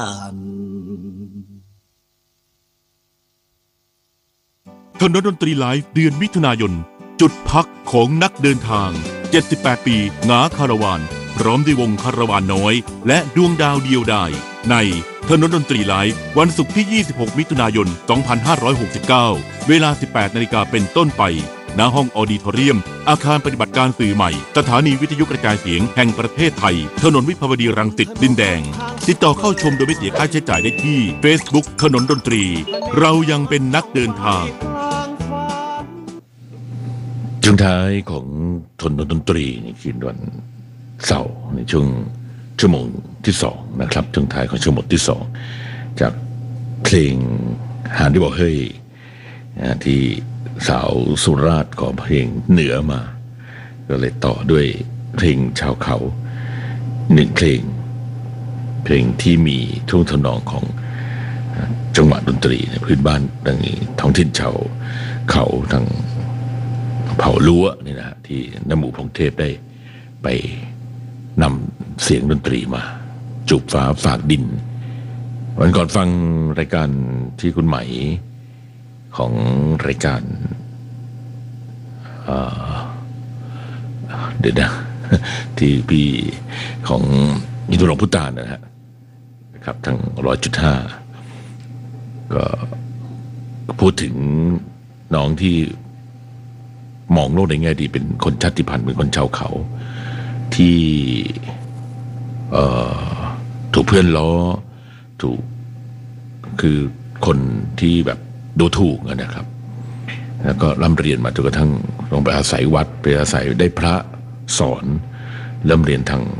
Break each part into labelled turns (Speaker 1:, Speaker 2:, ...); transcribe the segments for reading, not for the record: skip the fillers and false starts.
Speaker 1: ถนนดนตรีไลฟ์เดือนมิถุนายนจุดพักของนักเดินทาง78ปีหงาคาราวานพร้อมด้วยวงคาราวานน้อยและดวงดาวเดียวดายในถนนดนตรีไลฟ์วันศุกร์ที่26มิถุนายน2569เวลา 18 นาฬิกาเป็นต้นไปณห้องออดิทอเรียมอาคารปฏิบัติการสื่อใหม่สถานีวิทยุกระจายเสียงแห่งประเทศไทยถนนวิภาวดีรังสิตดินแดงติดต่อเข้าชมโดยไม่เสียค่าใช้จ่ายได้ที่ Facebook ถนนดนตรีเรายังเป็นนักเดินทาง
Speaker 2: ช่วงท้ายของถนนดนตรีในคืนวันเสาร์ในช่วงชั่วโมงที่2นะครับช่วงท้ายของชั่วโมงที่2จากเพลงหาที่บอกเฮ้ยที่สาวสุราษฎร์ขอเพลงเหนือมาก็เลยต่อด้วยเพลงชาวเขา1เพลงที่มีท่วงทำนองของจังหวะดนตรีในพื้นบ้านดังนี้ท้องถิ่นชาวเขาทางเผ่าลั้วนี่นะที่น้ำหมู่พงเทพได้ไปนำเสียงดนตรีมาจูบฟ้าฝากดินวันก่อนฟังรายการที่คุณไหมของรายการเดี๋ยวนะที่พี่ของอินทรหลวงพุตานนะครับทาง100.5ก็พูดถึงน้องที่มองโลกในแง่ดีเป็นคนชาติพันธุ์เป็นคนชาวเขาที่ถูกเพื่อนล้อถูกคือคนที่แบบดูถูกนะครับแล้วก็ร่ำเรียนมาจนกระทั่งลงไปอาศัยวัดไปอาศัยได้พระสอนร่ำเรียนทาง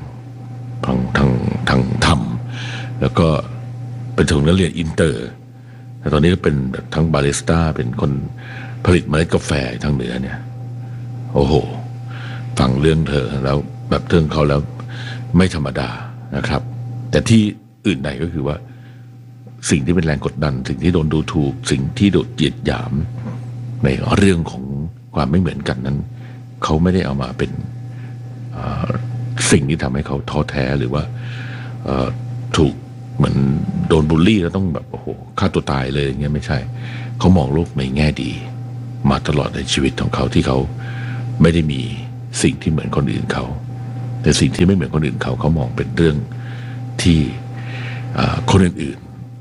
Speaker 2: ธรรมแล้วก็เป็นถึงนักเรียนอินเตอร์แต่ตอนนี้ก็เป็นทั้งบาริสต้าเป็นคนผลิตเมล็ดกาแฟทางเหนือเนี่ยโอ้โหฟังเรื่องเธอแล้วแบบเรื่องเขาแล้วไม่ธรรมดานะครับแต่ที่อื่นใดก็คือว่าสิ่งที่เป็นแรงกดดันสิ่งที่โดนดูถูกสิ่งที่โดนเหยียดหยามในเรื่องของความไม่เหมือนกันนั้นเขาไม่ได้เอามาเป็นสิ่งที่ทำให้เขาท้อแท้หรือว่าถูกเหมือนโดนบูลลี่แล้วต้องแบบโอ้โหฆ่าตัวตายเลยอย่างเงี้ยไม่ใช่เขามองโลกในแง่ดีมาตลอดในชีวิตของเขาที่เขาไม่ได้มีสิ่งที่เหมือนคนอื่นเขาแต่สิ่งที่ไม่เหมือนคนอื่นเขามองเป็นเรื่องที่คนอื่น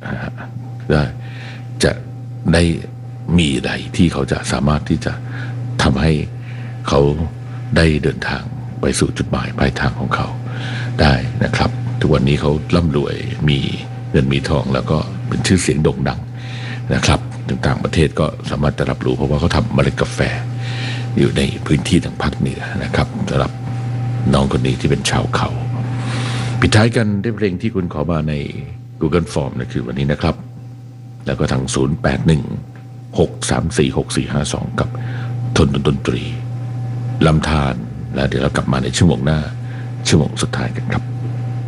Speaker 2: ๆจะได้มีอะไรที่เขาจะสามารถที่จะทำให้เขาได้เดินทางไปสู่จุดหมายปลายทางของเขาได้นะครับทุกวันนี้เขาร่ำรวยมีเงินมีทองแล้วก็เป็นชื่อเสียงโด่งดังนะครับต่างประเทศก็สามารถจะรับรู้เพราะว่าเขาทำเมล็ดกาแฟอยู่ในพื้นที่ทางภาคเหนือนะครับสำหรับน้องคนนี้ที่เป็นชาวเขาปิดท้ายกันด้วยเพลงที่คุณขอมาใน Google Form ในคืนวันนี้นะครับแล้วก็ทาง0816346452กับทนดนตรีลำธารและเดี๋ยวเรากลับมาในชั่วโมงหน้าชั่วโมงสุดท้ายกันครับ